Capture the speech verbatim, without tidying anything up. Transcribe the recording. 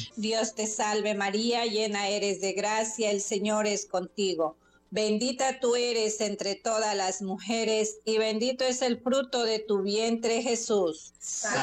Dios te salve María, llena eres de gracia, el Señor es contigo. Bendita tú eres entre todas las mujeres y bendito es el fruto de tu vientre, Jesús.